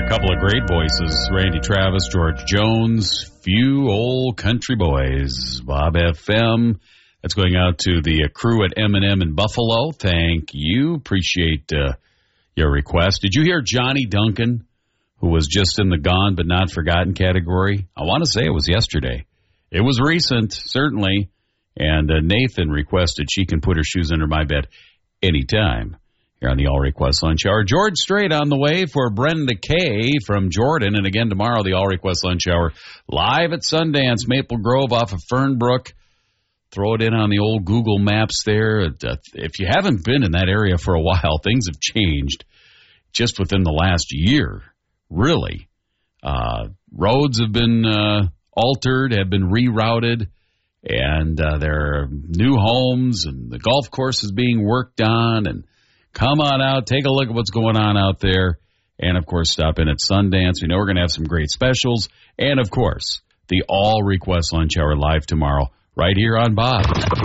A couple of great voices, Randy Travis, George Jones, few old country boys, Bob FM. That's going out to the crew at M&M in Buffalo. Thank you. Appreciate your request. Did you hear Johnny Duncan, who was just in the gone but not forgotten category? I want to say it was yesterday. It was recent, certainly. And Nathan requested she can put her shoes under my bed anytime. Here on the All Request Lunch Hour. George Strait on the way for Brenda Kay from Jordan. And again tomorrow, the All Request Lunch Hour live at Sundance, Maple Grove off of Fernbrook. Throw it in on the old Google Maps there. If you haven't been in that area for a while, things have changed just within the last year, really. Roads have been altered, have been rerouted, and there are new homes, and the golf course is being worked on, and come on out, take a look at what's going on out there. And, of course, stop in at Sundance. We know we're going to have some great specials. And, of course, the All Request Lunch Hour live tomorrow right here on Bob.